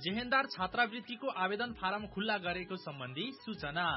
जेहेन्दार छात्रवृत्तिको आवेदन फारम खुल्ला गरेको सम्बन्धी सूचना।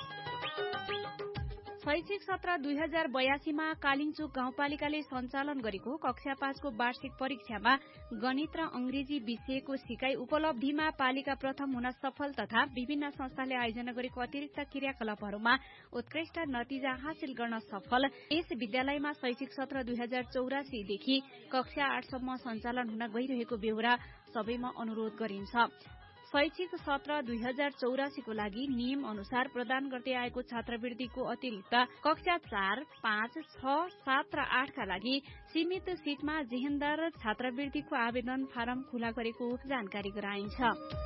शैक्षिक सत्र 2082 मा कालिङचोक गाउँपालिकाले सञ्चालन गरेको कक्षा 5 को वार्षिक परीक्षामा गणित र अंग्रेजी विषयको सिकाइ उपलब्धिमा पालिका प्रथम हुन सफल तथा विभिन्न संस्थाले आयोजना गरेको अतिरिक्त क्रियाकलापहरूमा उत्कृष्ट नतिजा हासिल गर्न सफल यस विद्यालयमा शैक्षिक सत्र 2084 देखि कक्षा 8 सम्म सञ्चालन हुन गइरहेको बेहोरा सबैमा अनुरोध गरिन्छ। शैक्षिक सत्र 2084 को लागि नियम अनुसार प्रदान गर्दै आएको छात्रवृत्तिको अतिरिक्त कक्षा 4, 5, 6, 7 र 8 का लागि सीमित सीटमा जेहेन्दार छात्रवृत्तिको आवेदन फारम खुला गरेको जानकारी गराइन्छ।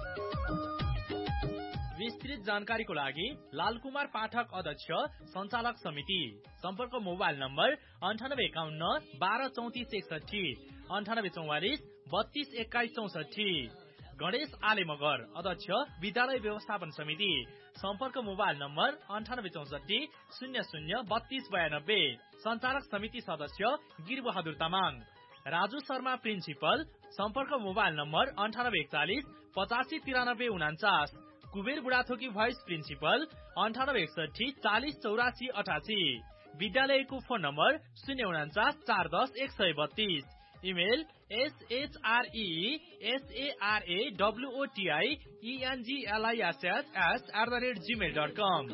विस्तृत जानकारीको लागि लालकुमार पाठक अध्यक्ष सञ्चालक समिति सम्पर्क मोबाइल नम्बर 9851 12 34 61 9844 32 21 64। गणेश आले मगर अध्यक्ष विद्यालय व्यवस्थापन समिति सम्पर्क मोबाइल नम्बर 9864 00 32 92। सञ्चालक समिति सदस्य गिरबहादुर तामाङ। राजु शर्मा प्रिन्सिपल सम्पर्क mobile number 9841 85 93 49। Kuber Budhathoki vice principal 9861 40 84 88। विद्यालयको फोन नम्बर 049 410 132। Email sharaWOTIENGLISS@gmail.com।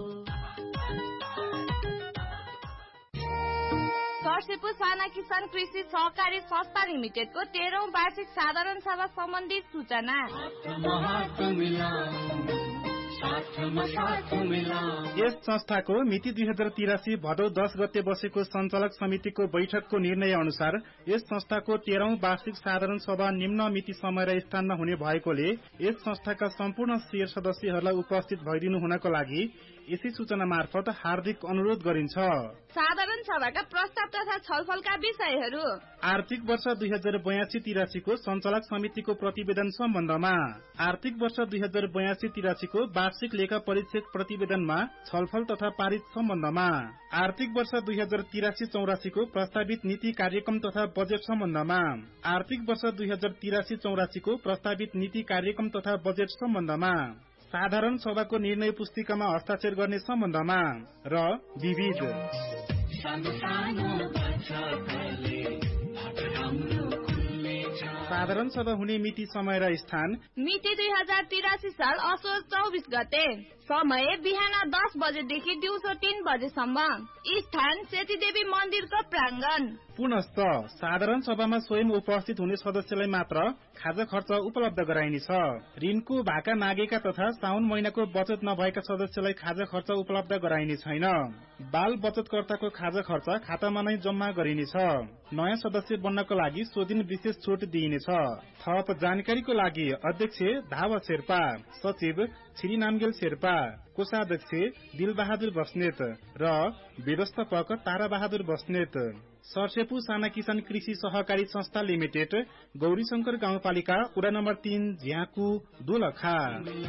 सर्सेपु साना किसान कृषि सहकारी संस्था लिमिटेडको 13औं वार्षिक साधारण सभा सम्बन्धी सूचना। यस संस्थाको मिति 2083 भदौ 10 गते बसेको सञ्चालक समितिको बैठकको निर्णय अनुसार यस संस्थाको 13औं वार्षिक साधारण सभा निम्न मिति समय र स्थानमा हुने भएकोले यस संस्थाका सम्पूर्ण शेयर सदस्यहरूलाई उपस्थित भइदिनु हुनको लागि यसै सूचना मार्फत हार्दिक अनुरोध गरिन्छ। साधारण सभाका प्रस्ताव तथा छलफलका विषयहरू: आर्थिक वर्ष 2082-83 को सञ्चालक समितिको प्रतिवेदन सम्बन्धमा, आर्थिक वर्ष 2082-83 को वार्षिक लेखा परीक्षक प्रतिवेदनमा छलफल तथा पारित सम्बन्धमा, आर्थिक वर्ष 2083-84 को प्रस्तावित नीति कार्यक्रम तथा बजेट सम्बन्धमा, आर्थिक वर्ष 2083-84 को प्रस्तावित नीति कार्यक्रम तथा बजेट सम्बन्धमा, साधारण सभाको निर्णय पुस्तिकामा हस्ताक्षर गर्ने सम्बन्धमा र विविध। साधारण सभा हुने मिति समय र स्थान: मिति 2083 साल असोज 24 गते। समय बिहान 10 बजेदेखि दिउँसो 3 बजेसम्म। स्थान सेतीदेवी मन्दिरको प्राङ्गण। पुनश्च साधारण सभामा स्वयं उपस्थित हुने सदस्यलाई मात्र खाजा खर्च उपलब्ध गराइनेछ। ऋणको भाका मागेका तथा साउन महिनाको बचत नभएका सदस्यलाई खाजा खर्च उपलब्ध गराइने छैन। बाल बचतकर्ताको खाजा खर्च खातामा नै जम्मा गरिनेछ। नयाँ सदस्य बन्नको लागि सो दिन विशेष छुट दिइनेछ। थप जानकारीको लागि अध्यक्ष धाव शेर्पा, सचिव छिरी नामगेल शेर्पा, कोषाध्यक्ष दिलबहादुर बस्नेत र व्यवस्थापक तारा बहादुर बस्नेत। सर्सेपु साना किसान कृषि सहकारी संस्था लिमिटेड, गौरीशंकर गाउँपालिका, वडा नम्बर 3, झ्याकु, दोलखा।